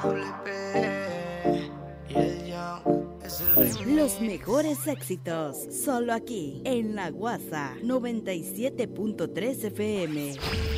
Y el Young es el remix. Los mejores éxitos, solo aquí, en La Guasa 97.3 FM.